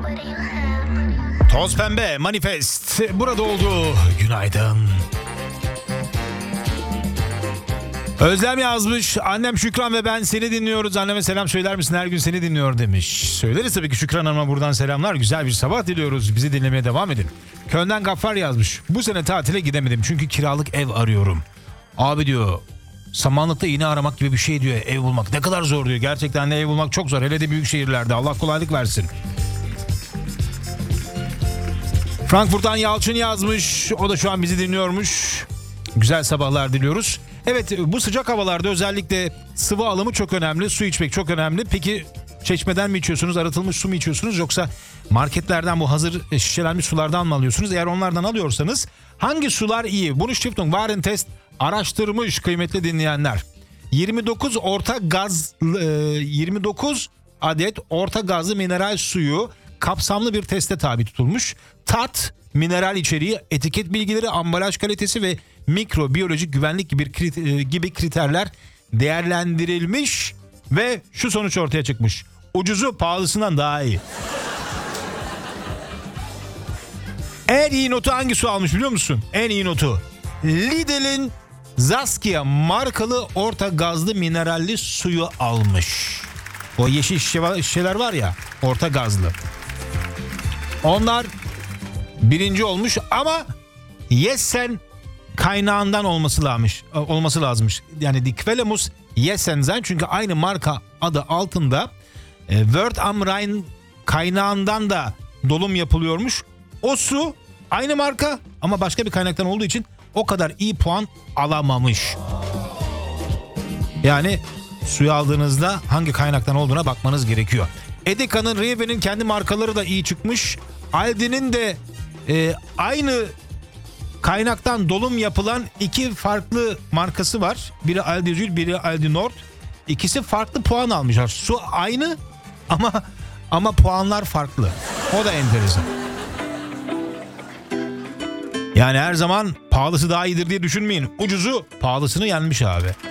Toz Pembe Manifest burada oldu. Günaydın. Özlem yazmış. Annem Şükran ve ben seni dinliyoruz. Anneme selam söyler misin? Her gün seni dinliyor demiş. Söyleriz tabii ki Şükran Hanım'a buradan selamlar. Güzel bir sabah diliyoruz. Bizi dinlemeye devam edin. Köln'den Gaffar yazmış. Bu sene tatile gidemedim çünkü kiralık ev arıyorum. Abi diyor, samanlıkta iğne aramak gibi bir şey diyor, ev bulmak. Ne kadar zor diyor. Gerçekten de ev bulmak çok zor. Hele de büyük şehirlerde. Allah kolaylık versin. Frankfurt'tan Yalçın yazmış. O da şu an bizi dinliyormuş. Güzel sabahlar diliyoruz. Evet, bu sıcak havalarda özellikle sıvı alımı çok önemli. Su içmek çok önemli. Peki çeşmeden mi içiyorsunuz? Arıtılmış su mu içiyorsunuz? Yoksa marketlerden bu hazır şişelenmiş sulardan mı alıyorsunuz? Eğer onlardan alıyorsanız hangi sular iyi? Bunu Stiftung Warentest araştırmış kıymetli dinleyenler. 29 adet orta gazlı mineral suyu kapsamlı bir teste tabi tutulmuş. Tat, mineral içeriği, etiket bilgileri, ambalaj kalitesi ve mikrobiyolojik güvenlik gibi kriterler değerlendirilmiş ve şu sonuç ortaya çıkmış. Ucuzu pahalısından daha iyi. En iyi notu hangi su almış biliyor musun? En iyi notu Lidl'in Zaskia markalı orta gazlı mineralli suyu almış. O yeşil şişeler var ya, orta gazlı. Onlar birinci olmuş ama Yessen kaynağından olması lazımmış. Yani Die Quelle muss Yessen sein, çünkü aynı marka adı altında Wörth am Rhein kaynağından da dolum yapılıyormuş. O su aynı marka ama başka bir kaynaktan olduğu için o kadar iyi puan alamamış. Yani suyu aldığınızda hangi kaynaktan olduğuna bakmanız gerekiyor. Edeka'nın, Rewe'nin kendi markaları da iyi çıkmış. Aldi'nin de aynı kaynaktan dolum yapılan iki farklı markası var. Biri Aldi Süd, biri Aldi Nord. İkisi farklı puan almışlar. Su aynı ama puanlar farklı. O da enteresan. Yani her zaman pahalısı daha iyidir diye düşünmeyin. Ucuzu pahalısını yenmiş abi.